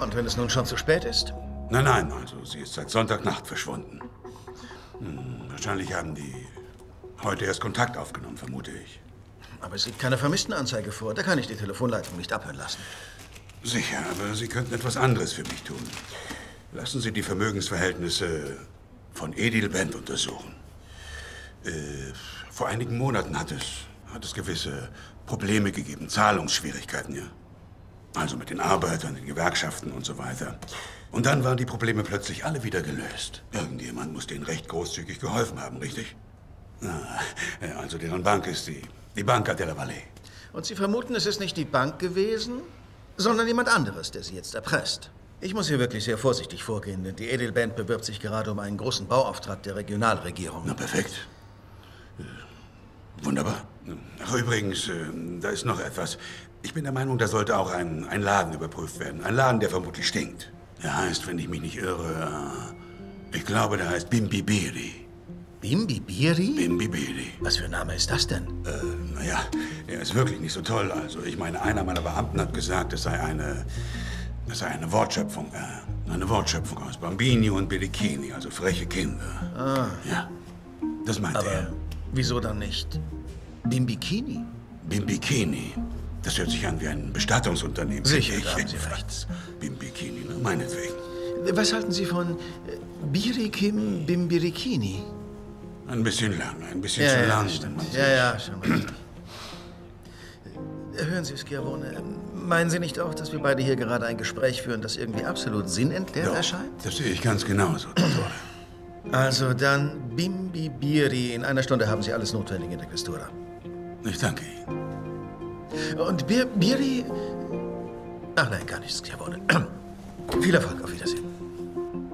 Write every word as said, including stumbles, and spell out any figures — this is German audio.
Und wenn es nun schon zu spät ist? Nein, nein, also sie ist seit Sonntagnacht verschwunden. Hm, wahrscheinlich haben die heute erst Kontakt aufgenommen, vermute ich. Aber es liegt keine Vermisstenanzeige vor. Da kann ich die Telefonleitung nicht abhören lassen. Sicher, aber Sie könnten etwas anderes für mich tun. Lassen Sie die Vermögensverhältnisse von Edil Bent untersuchen. Äh, vor einigen Monaten hat es, hat es gewisse Probleme gegeben, Zahlungsschwierigkeiten, ja. Also mit den Arbeitern, den Gewerkschaften und so weiter. Und dann waren die Probleme plötzlich alle wieder gelöst. Irgendjemand muss denen recht großzügig geholfen haben, richtig? Ah, also deren Bank ist die, die Banca della Valle. Und Sie vermuten, es ist nicht die Bank gewesen, sondern jemand anderes, der Sie jetzt erpresst. Ich muss hier wirklich sehr vorsichtig vorgehen, denn die Edil Bent bewirbt sich gerade um einen großen Bauauftrag der Regionalregierung. Na, perfekt. Wunderbar. Ach, übrigens, äh, da ist noch etwas. Ich bin der Meinung, da sollte auch ein, ein Laden überprüft werden. Ein Laden, der vermutlich stinkt. Der heißt, wenn ich mich nicht irre, äh, ich glaube, der heißt Bimbibiri. Bimbibiri? Bimbibiri. Was für ein Name ist das denn? Äh, naja, er ist wirklich nicht so toll. Also, ich meine, einer meiner Beamten hat gesagt, es sei eine, es sei eine Wortschöpfung, äh, eine Wortschöpfung aus Bambini und Birichini, also freche Kinder. Ah. Ja, das meinte Aber er. wieso dann nicht Bimbikini? Bimbikini. Das hört sich an wie ein Bestattungsunternehmen. Sicher, ich da haben Sie recht. Bimbikini, ne? Meinetwegen. Was halten Sie von äh, Birikim Bimbirikini? Ein bisschen lang, ein bisschen Ja, zu ja, lang. das stimmt. wenn man Ja, sich- ja, schon richtig. Äh, Hören Sie, Schiavone, meinen Sie nicht auch, dass wir beide hier gerade ein Gespräch führen, das irgendwie absolut sinnentleert Ja, erscheint? das sehe ich ganz genauso, Dottore. Also dann Bimbi Biri. In einer Stunde haben Sie alles Notwendige in der Questura. Ich danke Ihnen. Und Bir Biri... Ach nein, gar nichts, Schiavone. Viel Erfolg, auf Wiedersehen.